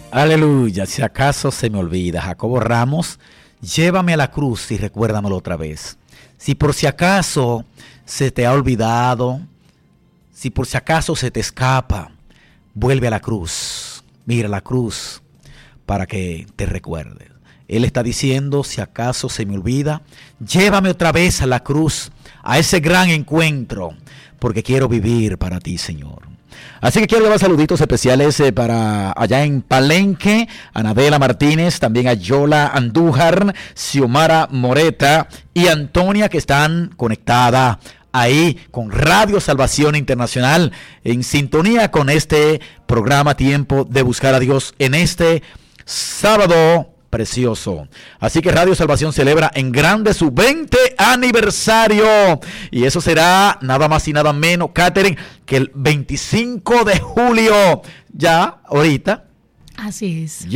Aleluya, si acaso se me olvida, Jacobo Ramos, llévame a la cruz y recuérdamelo otra vez. Si por si acaso se te ha olvidado, si por si acaso se te escapa, vuelve a la cruz, mira la cruz para que te recuerdes. Él está diciendo, si acaso se me olvida, llévame otra vez a la cruz, a ese gran encuentro, porque quiero vivir para ti, Señor. Así que quiero dar saluditos especiales para allá en Palenque, a Anabela Martínez, también a Yola Andújar, Xiomara Moreta y Antonia, que están conectadas ahí con Radio Salvación Internacional, en sintonía con este programa Tiempo de Buscar a Dios en este sábado precioso. Así que Radio Salvación celebra en grande su 20 aniversario. Y eso será nada más y nada menos, Catherine, que el 25 de julio. Ya, ahorita. Así es.